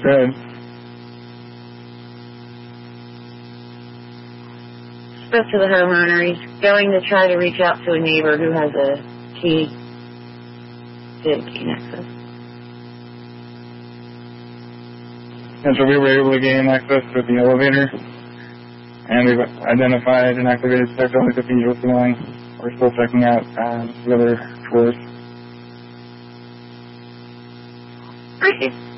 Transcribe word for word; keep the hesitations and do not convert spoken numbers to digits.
Good. Spoke to the homeowner. He's going to try to reach out to a neighbor who has a key to the key access. And so we were able to gain access to the elevator, and we've identified and activated Starflight Cathedral ceiling. We're still checking out um, the other floors. Great.